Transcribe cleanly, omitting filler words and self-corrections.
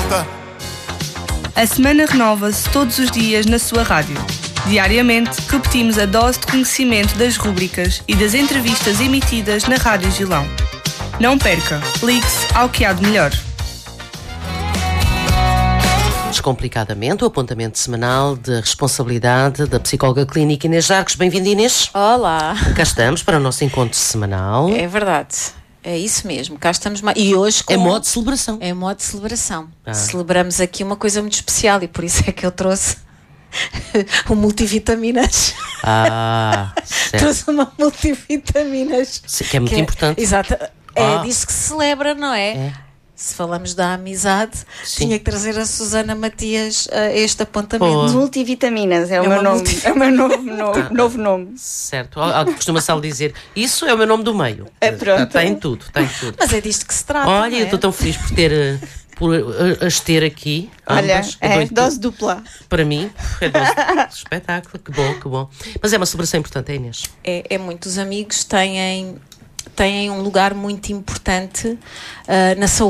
volta. A semana renova-se todos os dias na sua rádio. Diariamente, repetimos a dose de conhecimento das rúbricas e das entrevistas emitidas na Rádio Gilão. Não perca, ligue-se ao que há de melhor. Descomplicadamente, o apontamento semanal de responsabilidade da psicóloga clínica Inês Jarcos. Bem-vinda, Inês. Olá. Cá estamos para o nosso encontro semanal. É verdade. É isso mesmo. Cá estamos mais. E hoje É modo de celebração. É modo de celebração. Celebramos aqui uma coisa muito especial e por isso é que eu trouxe o multivitaminas. Certo. Trouxe uma multivitaminas. Que é muito importante. Exato. É disso que se celebra, não é? É. Se falamos da amizade, Sim. tinha que trazer a Susana Matias a este apontamento. Pô. Multivitaminas, é o meu nome. É o meu novo nome. Certo. Alguém costuma-se dizer, isso é o meu nome do meio. É, pronto. Está em tudo, está em tudo. Mas é disto que se trata. Olha, não é? eu estou tão feliz por as ter aqui. Olha, ambas. dose dupla. Para mim, é dose de espetáculo. Que bom, que bom. Mas é uma celebração importante, Inês. É muitos amigos têm um lugar muito importante na saúde.